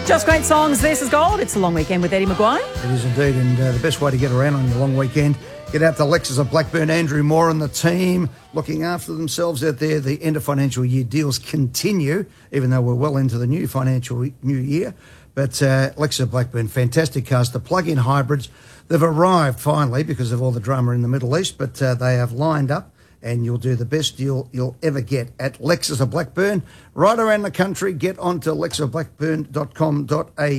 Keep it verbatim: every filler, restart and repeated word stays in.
Just great songs. This is Gold. It's a long weekend with Eddie Maguire. It is indeed, and uh, the best way to get around on your long weekend, get out to Lexus of Blackburn. Andrew Moore and the team looking after themselves out there. The end of financial year deals continue, even though we're well into the new financial new year. But uh, Lexus of Blackburn, fantastic cars. The plug-in hybrids, they've arrived finally because of all the drama in the Middle East, but uh, they have lined up, and you'll do the best deal you'll ever get at Lexus of Blackburn. Right around the country, get on to lexus of blackburn dot com dot a u.